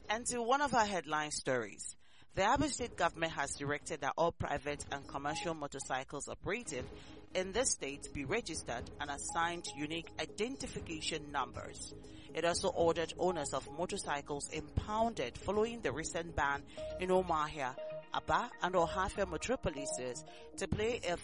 And to one of our headline stories, the Abia State government has directed that all private and commercial motorcycles operating in the state be registered and assigned unique identification numbers. It also ordered owners of motorcycles impounded following the recent ban in Umuahia, Aba and Ohafia metropolises to pay a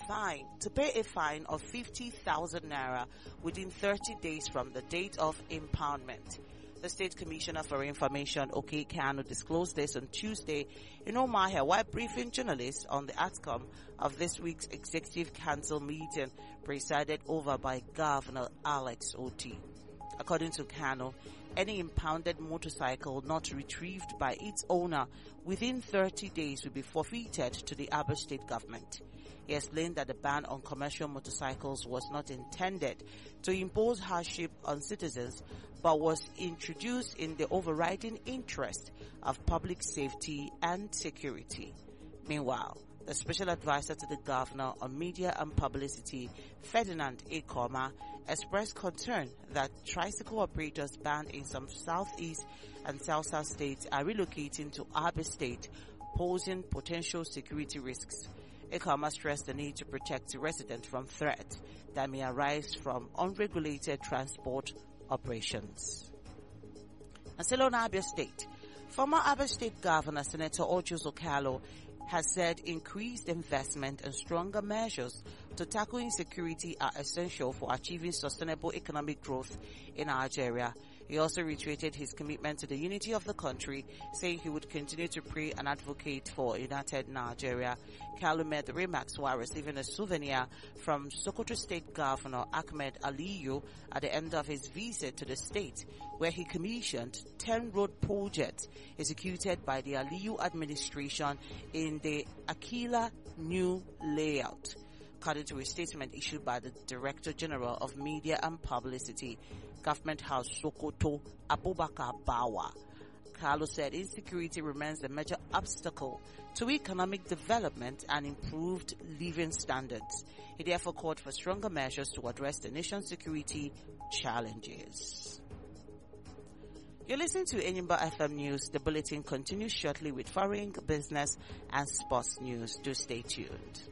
fine of 50,000 naira within 30 days from the date of impoundment. The State Commissioner for Information, OK Kano, disclosed this on Tuesday in Umuahia while briefing journalists on the outcome of this week's Executive Council meeting presided over by Governor Alex Oti. According to Kano, any impounded motorcycle not retrieved by its owner within 30 days will be forfeited to the Abia State government. He explained that the ban on commercial motorcycles was not intended to impose hardship on citizens, but was introduced in the overriding interest of public safety and security. Meanwhile, the Special Advisor to the Governor on Media and Publicity, Ferdinand Ekoma, expressed concern that tricycle operators banned in some southeast and south-south states are relocating to Abia State, posing potential security risks. Ekoma stressed the need to protect residents from threats that may arise from unregulated transport operations. And still on Abia State, former Abia State Governor Senator Ojus Okalo has said increased investment and stronger measures to tackle insecurity are essential for achieving sustainable economic growth in Nigeria. He also reiterated his commitment to the unity of the country, saying he would continue to pray and advocate for a united Nigeria. Kalu made the remarks while receiving a souvenir from Sokoto State Governor Ahmed Aliyu at the end of his visit to the state, where he commissioned 10 road projects executed by the Aliyu administration in the Akila new layout. According to a statement issued by the Director General of Media and Publicity, Government House Sokoto, Abubakar Bawa, Carlo said insecurity remains a major obstacle to economic development and improved living standards. He therefore called for stronger measures to address the nation's security challenges. You're listening to Enyimba FM News. The bulletin continues shortly with foreign, business, and sports news. Do stay tuned.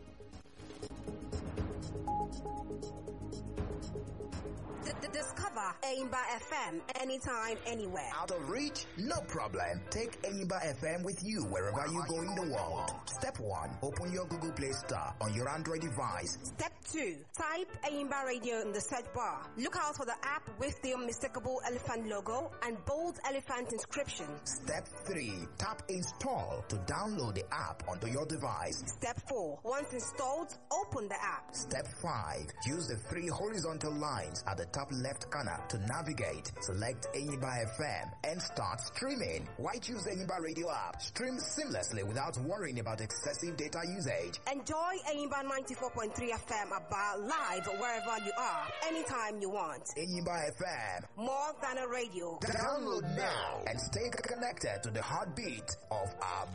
Discover Enyimba FM anytime, anywhere. Out of reach? No problem. Take Enyimba FM with you wherever you go in the world. Step 1. Open your Google Play Store on your Android device. Step 2. Type Enyimba Radio in the search bar. Look out for the app with the unmistakable elephant logo and bold elephant inscription. Step 3. Tap Install to download the app onto your device. Step 4. Once installed, open the app. Step 5. Use the 3 horizontal lines at the top left corner to navigate. Select Enyimba FM and start streaming. Why choose the Enyimba Radio app? Stream seamlessly without worrying about excessive data usage. Enjoy Enyimba 94.3 FM about live wherever you are, anytime you want. Enyimba FM, more than a radio. Download now and stay connected to the heartbeat of our